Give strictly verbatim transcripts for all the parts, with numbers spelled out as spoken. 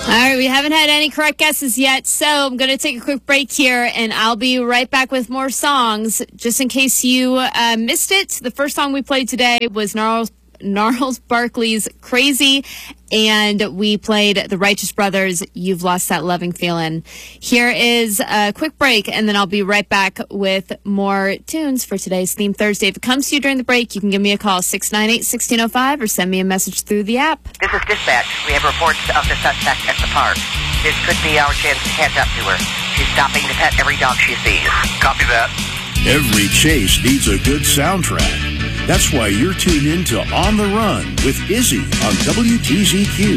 All right, we haven't had any correct guesses yet, so I'm going to take a quick break here, and I'll be right back with more songs. Just in case you uh, missed it, the first song we played today was Gnarls, Gnarls Barkley's Crazy, and we played The Righteous Brothers, You've Lost That Loving Feeling. Here is a quick break, and then I'll be right back with more tunes for today's Theme Thursday. If it comes to you during the break, you can give me a call, six nine eight, one six zero five, or send me a message through the app. This is dispatch. We have reports of the suspect at the park. This could be our chance to catch up to her. She's stopping to pet every dog she sees. Copy that. Every chase needs a good soundtrack. That's why you're tuned in to On the Run with Izzy on W T Z Q.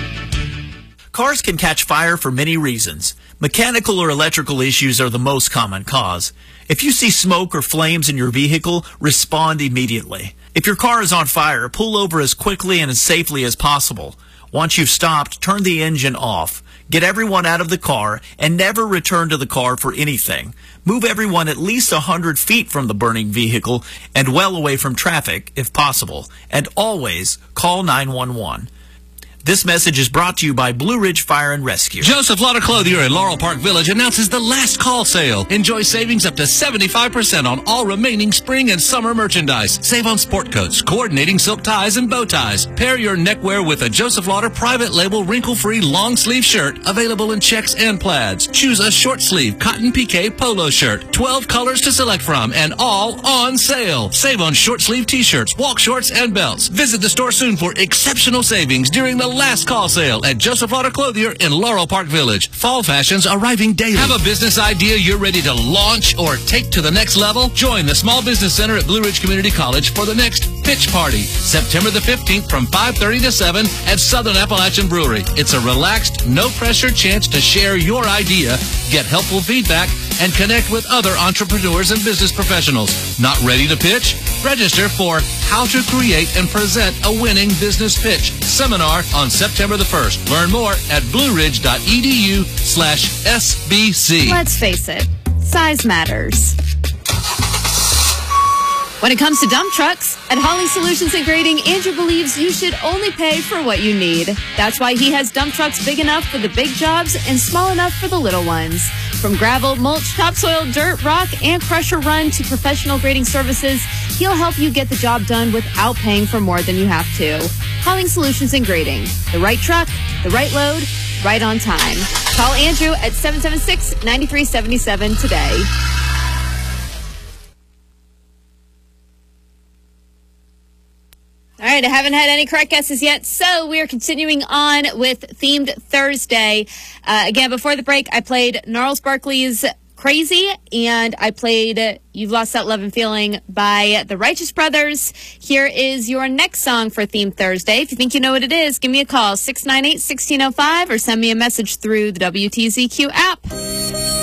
Cars can catch fire for many reasons. Mechanical or electrical issues are the most common cause. If you see smoke or flames in your vehicle, respond immediately. If your car is on fire, pull over as quickly and as safely as possible. Once you've stopped, turn the engine off. Get everyone out of the car and never return to the car for anything. Move everyone at least one hundred feet from the burning vehicle and well away from traffic if possible. And always call nine one one. This message is brought to you by Blue Ridge Fire and Rescue. Joseph Lauder Clothier in Laurel Park Village announces the last call sale. Enjoy savings up to seventy-five percent on all remaining spring and summer merchandise. Save on sport coats, coordinating silk ties, and bow ties. Pair your neckwear with a Joseph Lauder private label wrinkle-free long sleeve shirt available in checks and plaids. Choose a short sleeve cotton piqué polo shirt. twelve colors to select from and all on sale. Save on short sleeve t-shirts, walk shorts, and belts. Visit the store soon for exceptional savings during the last call sale at Joseph Lauder Clothier in Laurel Park Village. Fall fashions arriving daily. Have a business idea you're ready to launch or take to the next level? Join the Small Business Center at Blue Ridge Community College for the next Pitch Party, September the fifteenth from five thirty to seven at Southern Appalachian Brewery. It's a relaxed, no-pressure chance to share your idea, get helpful feedback, and connect with other entrepreneurs and business professionals. Not ready to pitch? Register for How to Create and Present a Winning Business Pitch seminar on September the first. Learn more at blueridge.edu slash SBC. Let's face it, size matters. When it comes to dump trucks, at Hauling Solutions and Grading, Andrew believes you should only pay for what you need. That's why he has dump trucks big enough for the big jobs and small enough for the little ones. From gravel, mulch, topsoil, dirt, rock, and crusher run to professional grading services, he'll help you get the job done without paying for more than you have to. Hauling Solutions and Grading. The right truck, the right load, right on time. Call Andrew at seven seven six, nine three seven seven today. All right, I haven't had any correct guesses yet, so we are continuing on with Themed Thursday. Uh, again, before the break, I played Gnarls Barkley's Crazy, and I played You've Lost That Love and Feeling by The Righteous Brothers. Here is your next song for Themed Thursday. If you think you know what it is, give me a call, six nine eight, one six zero five, or send me a message through the W T Z Q app.